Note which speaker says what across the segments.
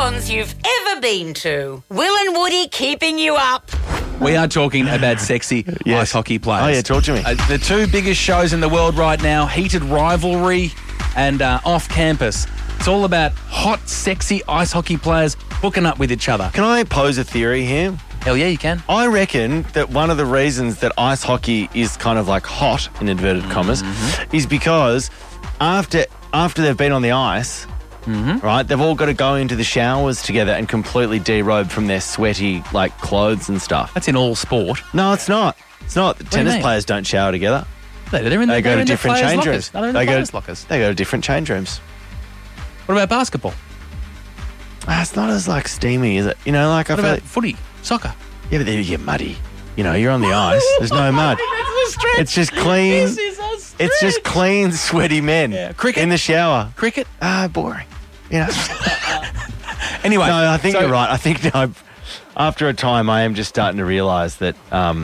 Speaker 1: cons you've ever been to. Will and Woody keeping you up.
Speaker 2: We are talking about sexy ice hockey players.
Speaker 3: Oh, yeah, talk to me.
Speaker 2: The two biggest shows in the world right now, Heated Rivalry and Off Campus. It's all about hot, sexy ice hockey players hooking up with each other.
Speaker 3: Can I pose a theory here?
Speaker 2: Hell yeah, you can.
Speaker 3: I reckon that one of the reasons that ice hockey is kind of like hot, in inverted commas, is because after they've been on the ice, right, they've all got to go into the showers together and completely derobe from their sweaty, like, clothes and stuff.
Speaker 2: That's in all sport.
Speaker 3: No, it's not. It's not. The
Speaker 2: do you
Speaker 3: tennis
Speaker 2: mean?
Speaker 3: players don't shower together.
Speaker 2: They
Speaker 3: go to different change rooms.
Speaker 2: No, they're in the players' lockers.
Speaker 3: They go to different change rooms.
Speaker 2: What about basketball?
Speaker 3: It's not as, like, steamy, is it? You know, like,
Speaker 2: What
Speaker 3: I feel
Speaker 2: about footy? Soccer?
Speaker 3: yeah, but then you get muddy. You know, you're on the ice. There's no mud. It's just clean.
Speaker 2: This is a stretch.
Speaker 3: It's just clean, sweaty men.
Speaker 2: Yeah. Cricket?
Speaker 3: In the shower.
Speaker 2: Cricket?
Speaker 3: Boring. You know.
Speaker 2: Anyway.
Speaker 3: No, I think you're right. I think after a time, I am just starting to realise that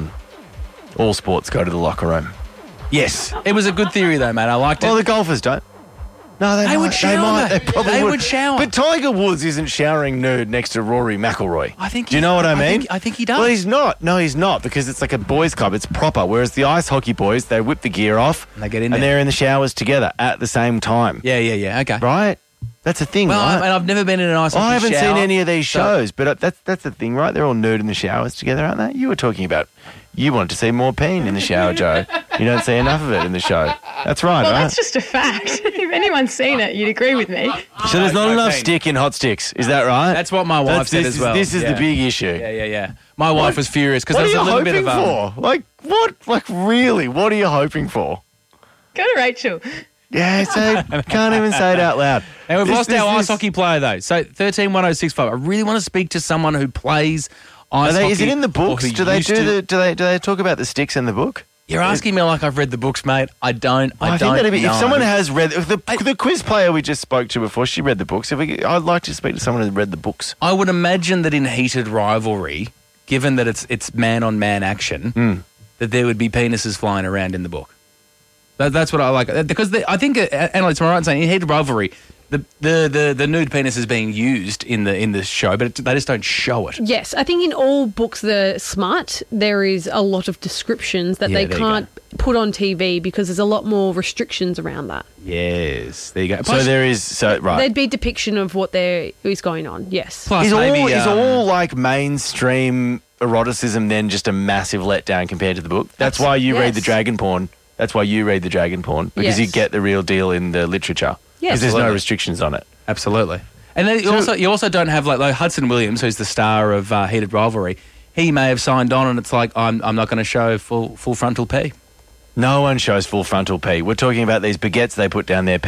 Speaker 3: all sports go to the locker room.
Speaker 2: Yes. It was a good theory, though, mate. I liked it.
Speaker 3: Well, the golfers don't. No, they
Speaker 2: would
Speaker 3: might.
Speaker 2: shower,
Speaker 3: They might.
Speaker 2: mate.
Speaker 3: They probably
Speaker 2: They would shower.
Speaker 3: But Tiger Woods isn't showering nude next to Rory McIlroy.
Speaker 2: I think
Speaker 3: Do you know what I mean?
Speaker 2: I think he does.
Speaker 3: Well, he's not. No, he's not, because it's like a boys' club. It's proper. Whereas the ice hockey boys, they whip the gear off
Speaker 2: And they get in
Speaker 3: and
Speaker 2: there.
Speaker 3: they're in the showers together at the same time.
Speaker 2: Yeah. Okay.
Speaker 3: Right? That's a thing,
Speaker 2: Well,
Speaker 3: right?
Speaker 2: I've never been in an ice hockey
Speaker 3: I haven't
Speaker 2: shower,
Speaker 3: seen any of these
Speaker 2: so-
Speaker 3: shows, but that's the thing, right? They're all nude in the showers together, aren't they? You were talking about you wanted to see more peen in the shower, Joe. You don't see enough of it in the show. That's right,
Speaker 4: Well,
Speaker 3: right?
Speaker 4: that's just a fact. If anyone's seen it, you'd agree with me.
Speaker 3: So there's not
Speaker 2: no
Speaker 3: enough
Speaker 2: peen.
Speaker 3: stick in hot sticks. Is that right?
Speaker 2: That's what my wife said as well.
Speaker 3: This is
Speaker 2: Yeah.
Speaker 3: the big issue.
Speaker 2: Yeah. My wife was furious because
Speaker 3: What
Speaker 2: there
Speaker 3: are
Speaker 2: was
Speaker 3: you
Speaker 2: a little bit
Speaker 3: hoping
Speaker 2: of
Speaker 3: for? Like, what? Like, really? What are you hoping for?
Speaker 4: Go to Rachel.
Speaker 3: Yeah, so can't even say it out loud.
Speaker 2: And we've lost our ice
Speaker 3: this-
Speaker 2: hockey player, though. So 131065. I really want to speak to someone who plays ice hockey.
Speaker 3: Is it in the
Speaker 2: or
Speaker 3: books?
Speaker 2: who
Speaker 3: Do they
Speaker 2: used to.
Speaker 3: do they talk about the sticks in the book?
Speaker 2: You're asking me like I've read the books, mate. I don't
Speaker 3: I
Speaker 2: know.
Speaker 3: think that'd be, if someone has read the quiz player we just spoke to before, she read the books. I'd like to speak to someone who read the books.
Speaker 2: I would imagine that in Heated Rivalry, given that it's man-on-man action, that there would be penises flying around in the book. That's what I like. Because I think, Annalise, am I right in saying, in Heated Rivalry, the nude penis is being used in the show, but they just don't show it.
Speaker 5: Yes, I think in all books that are smart, there is a lot of descriptions that
Speaker 2: Yeah,
Speaker 5: they
Speaker 2: there you
Speaker 5: can't put on TV because there's a lot more restrictions around that.
Speaker 2: Yes, there you go.
Speaker 3: So there is right.
Speaker 5: There'd be depiction of what there is going on, yes.
Speaker 2: Plus
Speaker 3: Is
Speaker 2: maybe,
Speaker 3: all like mainstream eroticism then just a massive letdown compared to the book? That's why you read the
Speaker 5: Yes.
Speaker 3: dragon porn. That's why you read the dragon porn, because you
Speaker 5: Yes.
Speaker 3: get the real deal in the literature.
Speaker 5: Yes.
Speaker 3: Because there's no
Speaker 2: Absolutely.
Speaker 3: restrictions on it.
Speaker 2: Absolutely. And then you also don't have like Hudson Williams, who's the star of Heated Rivalry. He may have signed on, and it's like I'm not going to show full frontal P.
Speaker 3: No one shows full frontal P. We're talking about these baguettes they put down their